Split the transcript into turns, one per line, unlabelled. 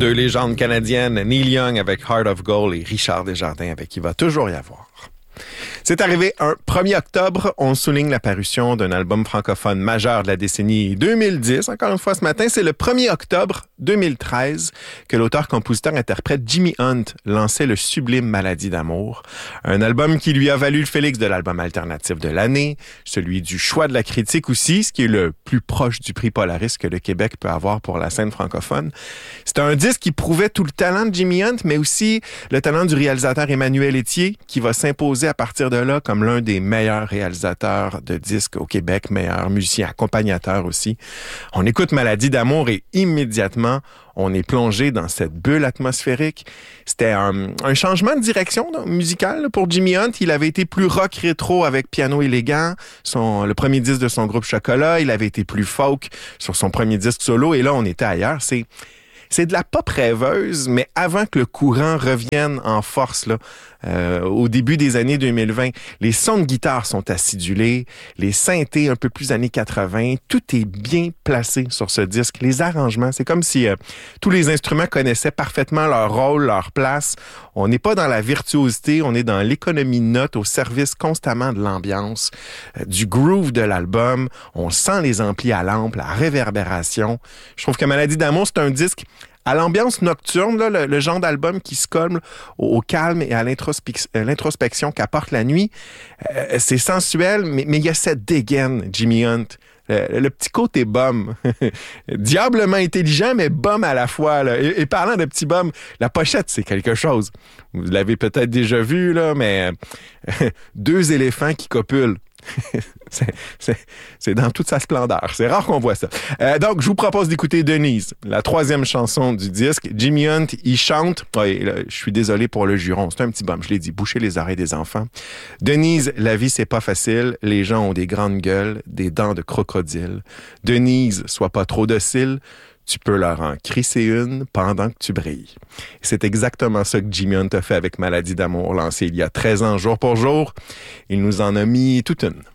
deux légendes canadiennes, Neil Young avec Heart of Gold et Richard Desjardins avec Il va toujours y avoir. C'est arrivé un 1er octobre. On souligne la parution d'un album francophone majeur de la décennie 2010. Encore une fois, ce matin, c'est le 1er octobre 2013 que l'auteur-compositeur-interprète Jimmy Hunt lançait le sublime Maladie d'amour. Un album qui lui a valu le Félix de l'album alternatif de l'année, celui du choix de la critique aussi, ce qui est le plus proche du prix Polaris que le Québec peut avoir pour la scène francophone. C'était un disque qui prouvait tout le talent de Jimmy Hunt, mais aussi le talent du réalisateur Emmanuel Etier, qui va s'imposer à partir de là comme l'un des meilleurs réalisateurs de disques au Québec, meilleur musicien, accompagnateur aussi. On écoute Maladie d'amour et immédiatement, on est plongé dans cette bulle atmosphérique. C'était un changement de direction musicale pour Jimmy Hunt. Il avait été plus rock rétro avec Piano élégant, le premier disque de son groupe Chocolat. Il avait été plus folk sur son premier disque solo. Et là, on était ailleurs. C'est de la pop rêveuse, mais avant que le courant revienne en force, là, au début des années 2020, les sons de guitare sont acidulés, les synthés un peu plus années 80, tout est bien placé sur ce disque. Les arrangements, c'est comme si tous les instruments connaissaient parfaitement leur rôle, leur place. On n'est pas dans la virtuosité, on est dans l'économie de notes au service constamment de l'ambiance, du groove de l'album. On sent les amplis à lampe, la réverbération. Je trouve que Maladie d'amour, c'est un disque à l'ambiance nocturne, là, le genre d'album qui se colle au calme et à l'introspection qu'apporte la nuit. C'est sensuel, mais il y a cette dégaine, Jimmy Hunt. Le petit côté bum. Diablement intelligent, mais bum à la fois. Là. Et parlant de petit bum, la pochette, c'est quelque chose. Vous l'avez peut-être déjà vu, là, mais deux éléphants qui copulent. C'est dans toute sa splendeur. C'est rare qu'on voit ça. Donc, je vous propose d'écouter Denise, la 3e chanson du disque. Jimmy Hunt, il chante. Ouais, là, je suis désolé pour le juron. C'est un petit bum, je l'ai dit. Boucher les oreilles des enfants. Denise, la vie, c'est pas facile. Les gens ont des grandes gueules, des dents de crocodile. Denise, sois pas trop docile. Tu peux leur en crisser une pendant que tu brilles. C'est exactement ça que Jimmy Hunt a fait avec Maladie d'amour, lancé il y a 13 ans, jour pour jour. Il nous en a mis toute une.